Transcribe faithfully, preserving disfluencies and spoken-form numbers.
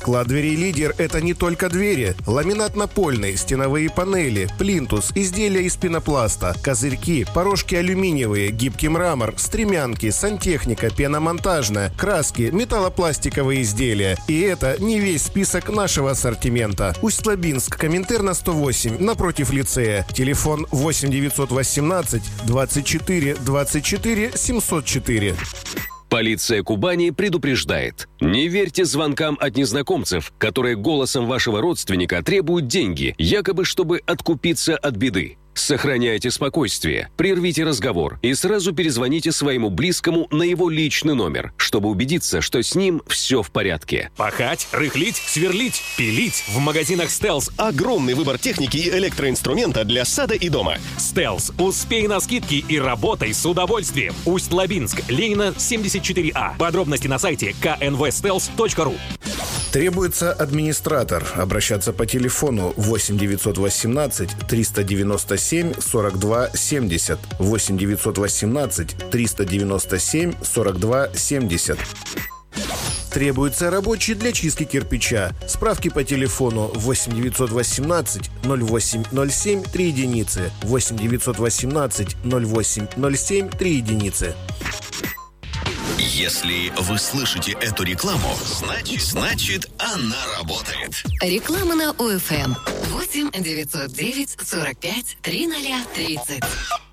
Склад дверей «Лидер» — это не только двери. Ламинат-напольный, стеновые панели, плинтус, изделия из пенопласта, козырьки, порожки алюминиевые, гибкий мрамор, стремянки, сантехника, пеномонтажная, краски, металлопластиковые изделия. И это не весь список нашего ассортимента. Усть-Лабинск, Коминтерна сто восемь, напротив лицея. Телефон восемь девятьсот восемнадцать двадцать четыре двадцать четыре семьсот четыре. Полиция Кубани предупреждает. Не верьте звонкам от незнакомцев, которые голосом вашего родственника требуют деньги, якобы чтобы откупиться от беды. Сохраняйте спокойствие, прервите разговор и сразу перезвоните своему близкому на его личный номер, чтобы убедиться, что с ним все в порядке. Пахать, рыхлить, сверлить, пилить. В магазинах «Стелс» огромный выбор техники и электроинструмента для сада и дома. «Стелс». Успей на скидки и работай с удовольствием. Усть-Лабинск, Ленина, семьдесят четыре А. Подробности на сайте ка эн вэ стелс точка ру. Требуется администратор. Обращаться по телефону восемь девятьсот восемнадцать триста девяносто семь сорок два семьдесят. восемь девятьсот восемнадцать триста девяносто семь сорок два семьдесят. Требуется рабочий для чистки кирпича. Справки по телефону восемь девятьсот восемнадцать ноль восемь ноль семь три единицы. восемь девятьсот восемнадцать ноль восемь ноль семь три единицы. Если вы слышите эту рекламу, значит, значит она работает. Реклама на ОФМ. восемь девятьсот девять сорок пять тридцать тридцать.